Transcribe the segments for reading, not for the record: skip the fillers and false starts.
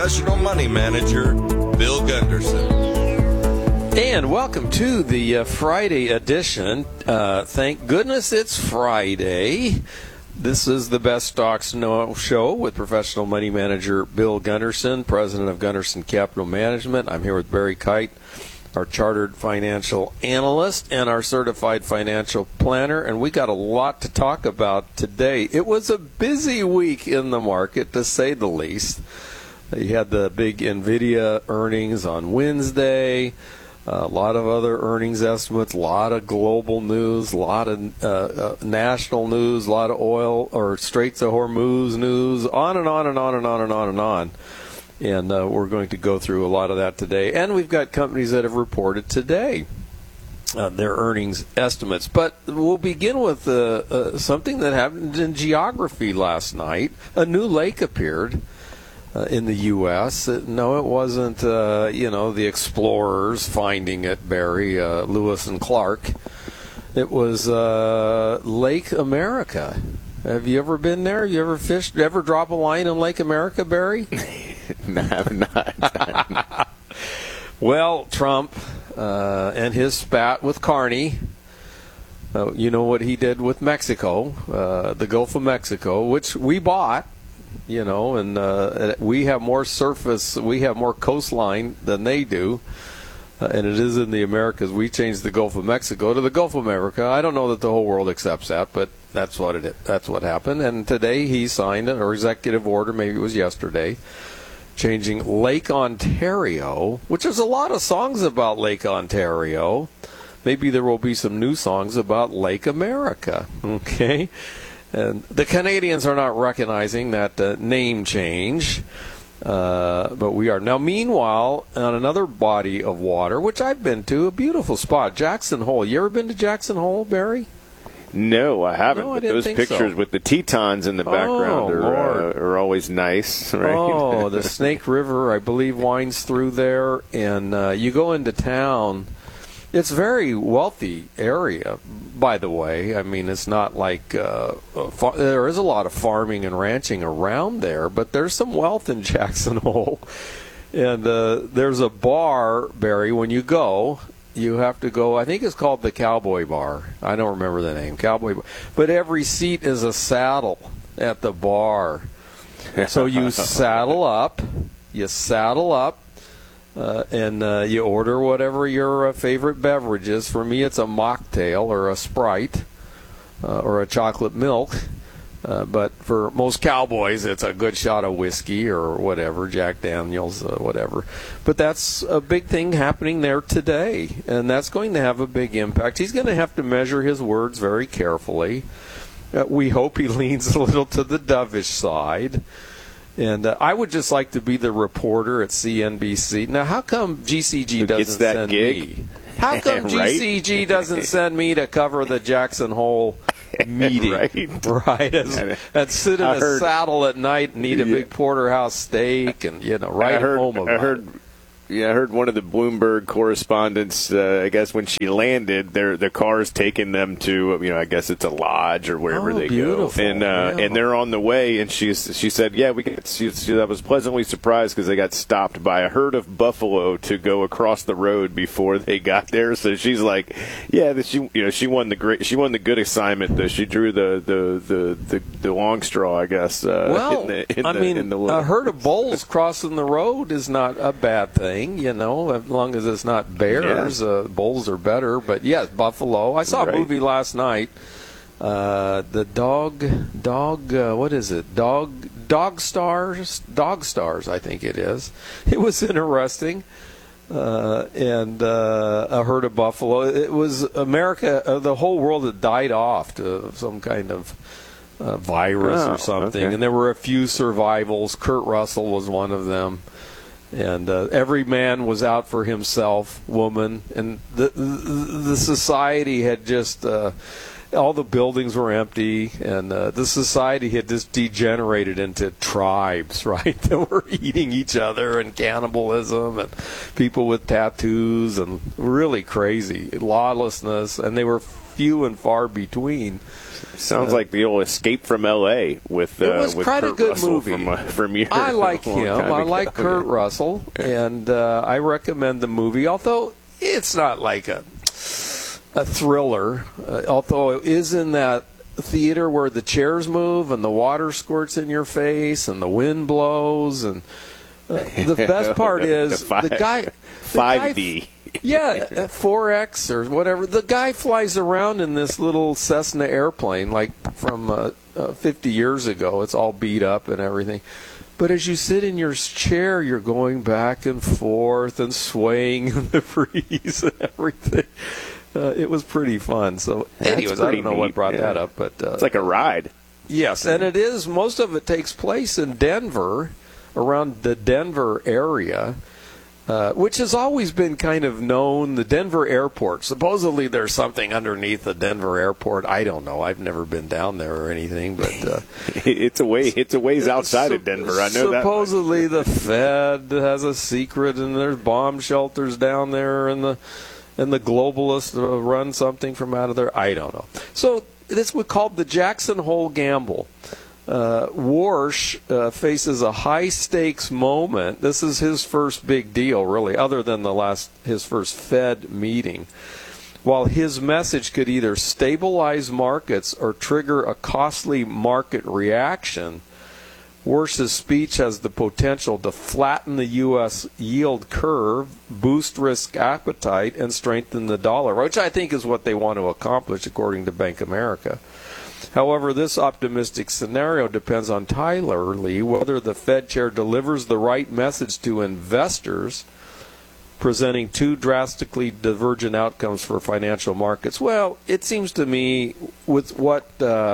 professional money manager, Bill Gunderson. And welcome to the Friday edition. Thank goodness it's Friday. This is the Best Stocks Know Show with professional money manager Bill Gunderson, president of Gunderson Capital Management. I'm here with Barry Kite, our chartered financial analyst and our certified financial planner, and we got a lot to talk about today. It was a busy week in the market, to say the least. You had the big NVIDIA earnings on Wednesday, a lot of other earnings estimates, a lot of global news, a lot of national news, a lot of oil or Straits of Hormuz news, on and on and on and on and on and on. And we're going to go through a lot of that today. And we've got companies that have reported today their earnings estimates. But we'll begin with something that happened in geography last night. A new lake appeared in the U.S. No, it wasn't, the explorers finding it, Barry, Lewis and Clark. It was Lake America. Have you ever been there? You ever fished? Ever drop a line in Lake America, Barry? No, I have not. Well, Trump and his spat with Carney, you know what he did with Mexico, the Gulf of Mexico, which we bought, and we have more surface, we have more coastline than they do, and it is in the Americas. We changed the Gulf of Mexico to the Gulf of America. I don't know that the whole world accepts that, but that's what it is. That's what happened. And today he signed an executive order, maybe it was yesterday, changing Lake Ontario, which there's a lot of songs about Lake Ontario. Maybe there will be some new songs about Lake America, okay? And the Canadians are not recognizing that name change, but we are. Now, meanwhile, on another body of water, which I've been to, a beautiful spot, Jackson Hole. You ever been to Jackson Hole, Barry? No, I haven't. No, I but didn't those think pictures so. with the Tetons in the background are always nice, right? Oh, the Snake River, I believe, winds through there, and you go into town. It's a very wealthy area, by the way. I mean, it's not like there is a lot of farming and ranching around there, but there's some wealth in Jackson Hole. And there's a bar, Barry, when you go. You have to go, I think it's called the Cowboy Bar. I don't remember the name, Cowboy Bar. But every seat is a saddle at the bar. So you saddle up, and you order whatever your favorite beverage is. For me, it's a mocktail or a Sprite or a chocolate milk. But for most cowboys, it's a good shot of whiskey or whatever, Jack Daniels, whatever. But that's a big thing happening there today, and that's going to have a big impact. He's going to have to measure his words very carefully. We hope he leans a little to the dovish side. And I would just like to be the reporter at CNBC. Now, how come GCG doesn't send me? How come Right? GCG doesn't send me to cover the Jackson Hole meeting? Right. And sit in a saddle at night and eat a big porterhouse steak and, write home about it. Yeah, I heard one of the Bloomberg correspondents, I guess when she landed, the car's taking them to, I guess it's a lodge or wherever they beautiful. go. And they're on the way, and she said, I was pleasantly surprised because they got stopped by a herd of buffalo to go across the road before they got there. So she's like, she won the good assignment. She drew the long straw, I guess. A herd of bulls crossing the road is not a bad thing. As long as it's not bears. Yeah. Bulls are better. But, yes, buffalo. I saw a movie last night. The what is it? Dog Stars, I think it is. It was interesting. And a herd of buffalo. It was America, the whole world had died off to some kind of virus or something. Okay. And there were a few survivals. Kurt Russell was one of them. And every man was out for himself, woman, and the society had just all the buildings were empty, and the society had just degenerated into tribes, right? That were eating each other and cannibalism and people with tattoos and really crazy lawlessness, and they were few and far between. Sounds like the old Escape from L.A. with it was with quite Kurt a good Russell movie. From years. I like him. I ago. like Kurt Russell, and I recommend the movie. Although it's not like a thriller, although it is in that theater where the chairs move and the water squirts in your face and the wind blows, and the best part is the guy 5D. Yeah, 4X or whatever. The guy flies around in this little Cessna airplane like from 50 years ago. It's all beat up and everything. But as you sit in your chair, you're going back and forth and swaying in the breeze and everything. It was pretty fun. So, anyways, I don't know what brought that up, but it's like a ride. Yes, and it is. Most of it takes place in Denver, around the Denver area. Which has always been kind of known, the Denver airport. Supposedly there's something underneath the Denver airport. I don't know. I've never been down there or anything, but it's a ways outside of Denver. I know that. Supposedly the Fed has a secret, and there's bomb shelters down there, and the globalists run something from out of there. I don't know. So this was called the Jackson Hole Gamble. Warsh faces a high-stakes moment. This is his first big deal, really, other than his first Fed meeting. While his message could either stabilize markets or trigger a costly market reaction, Warsh's speech has the potential to flatten the U.S. yield curve, boost risk appetite, and strengthen the dollar, which I think is what they want to accomplish, according to Bank of America. However, this optimistic scenario depends on Tyler Lee whether the Fed chair delivers the right message to investors, presenting two drastically divergent outcomes for financial markets. Well, it seems to me with what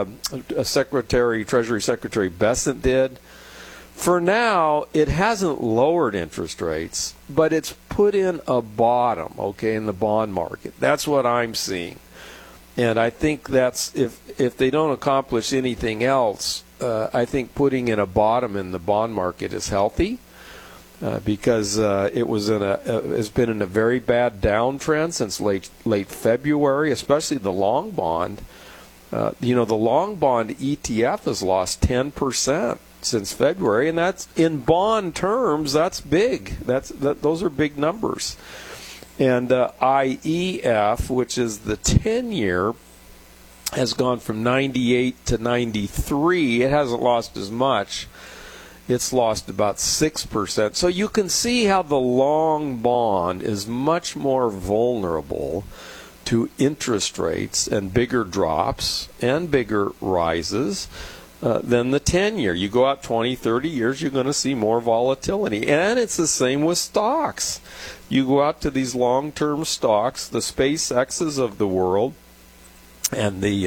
Treasury Secretary Bessent did, for now it hasn't lowered interest rates, but it's put in a bottom, in the bond market. That's what I'm seeing. And I think that's, if they don't accomplish anything else, I think putting in a bottom in the bond market is healthy because it's been in a very bad downtrend since late February, especially the long bond. The long bond ETF has lost 10% since February, and that's in bond terms. That's big. Those are big numbers. And IEF, which is the 10-year, has gone from 98 to 93. It hasn't lost as much. It's lost about 6%. So you can see how the long bond is much more vulnerable to interest rates and bigger drops and bigger rises than the 10-year. You go out 20, 30 years, you're going to see more volatility. And it's the same with stocks. You go out to these long-term stocks, the SpaceXs of the world, and the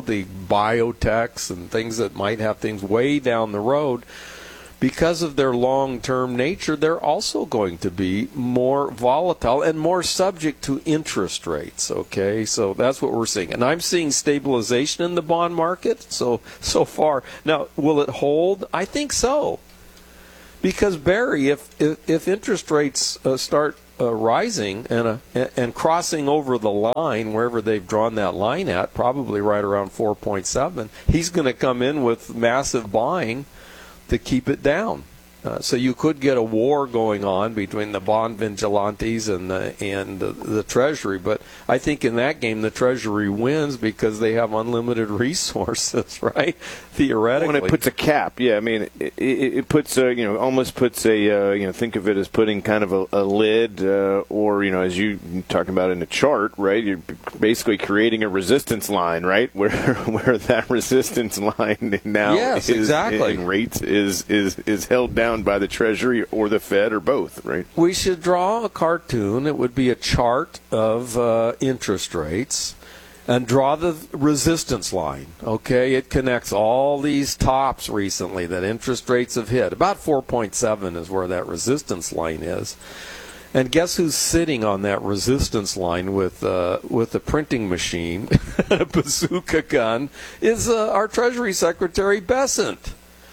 biotechs and things that might have things way down the road. Because of their long-term nature, they're also going to be more volatile and more subject to interest rates, okay? So that's what we're seeing. And I'm seeing stabilization in the bond market so far. Now, will it hold? I think so. Because, Barry, if interest rates start rising and crossing over the line, wherever they've drawn that line at, probably right around 4.7, he's going to come in with massive buying to keep it down. So you could get a war going on between the bond vigilantes and the Treasury. But I think in that game the Treasury wins because they have unlimited resources, right? Theoretically. When it puts a cap, yeah. I mean, it puts almost puts a think of it as putting kind of a lid, or as you talking about in the chart, right? You're basically creating a resistance line, right? Where that resistance line now yes, exactly. in rates is held down by the Treasury or the Fed or both, right? We should draw a cartoon. It would be a chart of interest rates and draw the resistance line, okay? It connects all these tops recently that interest rates have hit. About 4.7 is where that resistance line is. And guess who's sitting on that resistance line with a printing machine, a bazooka gun, is our Treasury Secretary Bessent.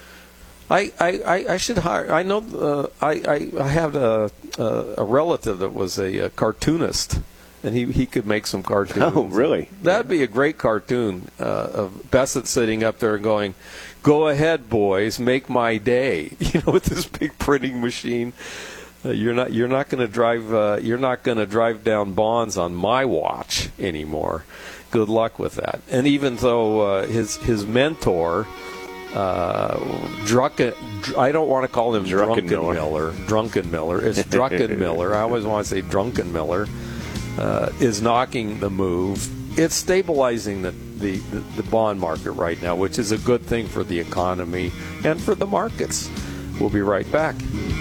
I should hire. I know. I had a relative that was a cartoonist, and he could make some cartoons. Oh, really? That'd be a great cartoon of Bassett sitting up there going, "Go ahead, boys, make my day." With this big printing machine. You're not going to drive down bonds on my watch anymore. Good luck with that. And even though his mentor, I don't want to call him Drunken Miller. Drunken Miller. It's Druckenmiller. I always want to say Drunken Miller. Is knocking the move. It's stabilizing the bond market right now, which is a good thing for the economy and for the markets. We'll be right back.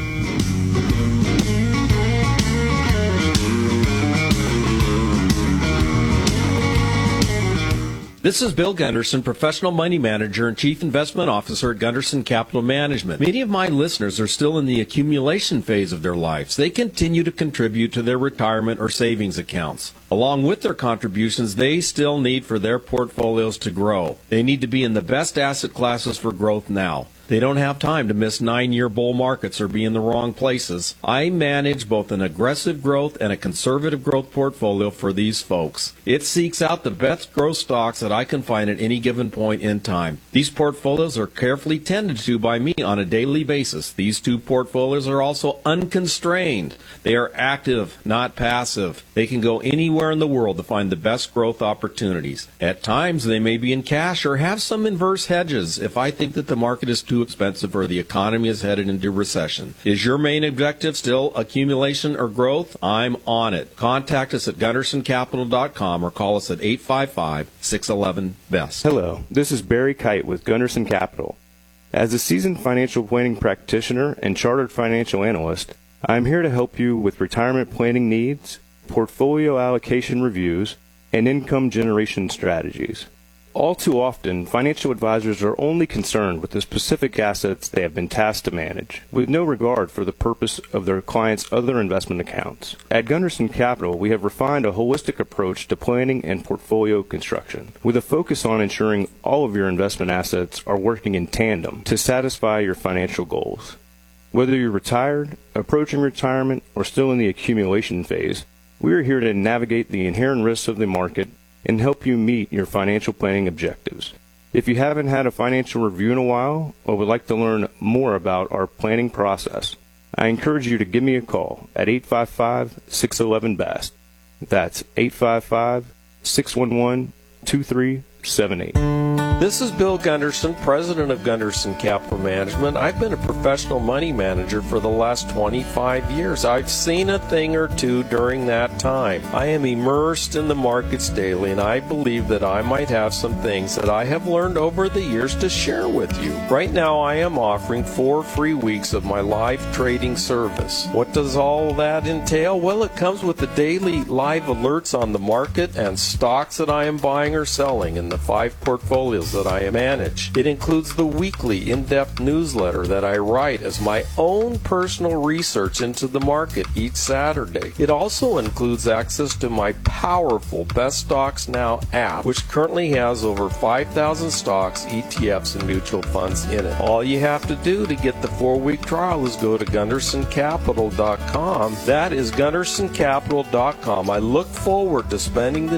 This is Bill Gunderson, Professional Money Manager and Chief Investment Officer at Gunderson Capital Management. Many of my listeners are still in the accumulation phase of their lives. They continue to contribute to their retirement or savings accounts. Along with their contributions, they still need for their portfolios to grow. They need to be in the best asset classes for growth now. They don't have time to miss 9-year bull markets or be in the wrong places. I manage both an aggressive growth and a conservative growth portfolio for these folks. It seeks out the best growth stocks that I can find at any given point in time. These portfolios are carefully tended to by me on a daily basis. These two portfolios are also unconstrained. They are active, not passive. They can go anywhere in the world to find the best growth opportunities. At times, they may be in cash or have some inverse hedges if I think that the market is too expensive or the economy is headed into recession. Is your main objective still accumulation or growth? I'm on it. Contact us at GundersonCapital.com or call us at 855-611-BEST. Hello, this is Barry Kite with Gunderson Capital. As a seasoned financial planning practitioner and chartered financial analyst, I am here to help you with retirement planning needs, portfolio allocation reviews, and income generation strategies. All too often, financial advisors are only concerned with the specific assets they have been tasked to manage, with no regard for the purpose of their clients' other investment accounts. At Gunderson Capital, we have refined a holistic approach to planning and portfolio construction, with a focus on ensuring all of your investment assets are working in tandem to satisfy your financial goals. Whether you're retired, approaching retirement, or still in the accumulation phase, we are here to navigate the inherent risks of the market and help you meet your financial planning objectives. If you haven't had a financial review in a while or would like to learn more about our planning process, I encourage you to give me a call at 855-611-BEST. That's 855-611-2378. This is Bill Gunderson, president of Gunderson Capital Management. I've been a professional money manager for the last 25 years. I've seen a thing or two during that time. I am immersed in the markets daily, and I believe that I might have some things that I have learned over the years to share with you. Right now, I am offering 4 free weeks of my live trading service. What does all that entail? Well, it comes with the daily live alerts on the market and stocks that I am buying or selling in the 5 portfolios that I manage. It includes the weekly in-depth newsletter that I write as my own personal research into the market each Saturday. It also includes access to my powerful Best Stocks Now app, which currently has over 5,000 stocks, ETFs, and mutual funds in it. All you have to do to get the 4-week trial is go to GundersonCapital.com. That is GundersonCapital.com. I look forward to spending the